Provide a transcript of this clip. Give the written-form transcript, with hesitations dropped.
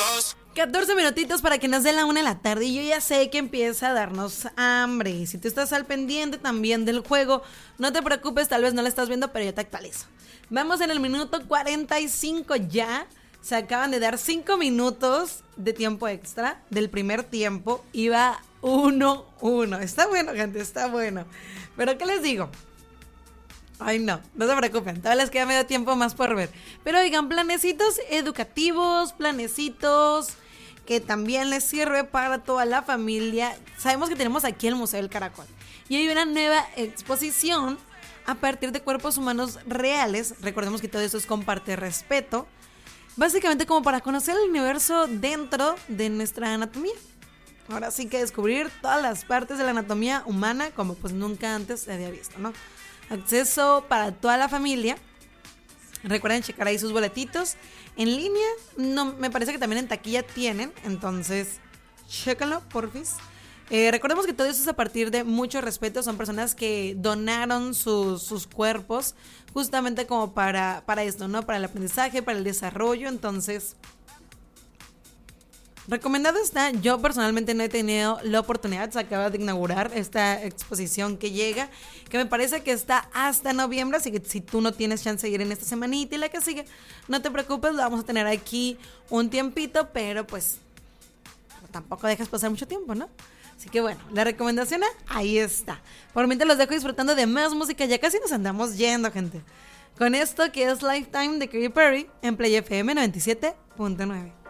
14 minutitos para que nos dé la 1 de la tarde y yo ya sé que empieza a darnos hambre. Y si tú estás al pendiente también del juego, no te preocupes, tal vez no lo estás viendo, pero yo te actualizo. Vamos en el minuto 45 ya. Se acaban de dar 5 minutos de tiempo extra del primer tiempo. Iba 1-1. Está bueno, gente, está bueno. Pero ¿qué les digo? Ay, no se preocupen, todavía les queda medio tiempo más por ver. Pero oigan, planecitos educativos, planecitos que también les sirve para toda la familia. Sabemos que tenemos aquí el Museo del Caracol y hay una nueva exposición a partir de cuerpos humanos reales. Recordemos que todo eso es compartir respeto, básicamente como para conocer el universo dentro de nuestra anatomía. Ahora sí que descubrir todas las partes de la anatomía humana como pues nunca antes se había visto, ¿no? Acceso para toda la familia. Recuerden checar ahí sus boletitos en línea. No, me parece que también en taquilla tienen. Entonces, chécalo, porfis. Recordemos que todo eso es a partir de mucho respeto. Son personas que donaron sus cuerpos justamente como para esto, ¿no? Para el aprendizaje, para el desarrollo. Entonces, recomendado está. Yo personalmente no he tenido la oportunidad. Se acaba de inaugurar esta exposición que llega, que me parece que está hasta noviembre. Así que si tú no tienes chance de ir en esta semanita y la que sigue, no te preocupes, lo vamos a tener aquí un tiempito. Pero pues tampoco dejas pasar mucho tiempo, ¿no? Así que bueno, la recomendación ahí está. Por mientras los dejo disfrutando de más música. Ya casi nos andamos yendo, gente, con esto que es Lifetime de Katy Perry en Play FM 97.9.